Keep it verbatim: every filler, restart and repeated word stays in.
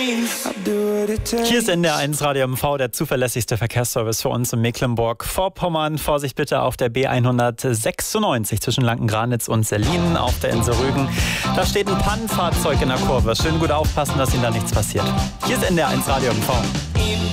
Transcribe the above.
Hier ist N D R eins Radio M V, der zuverlässigste Verkehrsservice für uns in Mecklenburg-Vorpommern. Vorsicht bitte auf der B hundertsechsundneunzig zwischen Lanken-Granitz und Sellin auf der Insel Rügen. Da steht ein Pannenfahrzeug in der Kurve. Schön gut aufpassen, dass Ihnen da nichts passiert. Hier ist N D R eins Radio M V.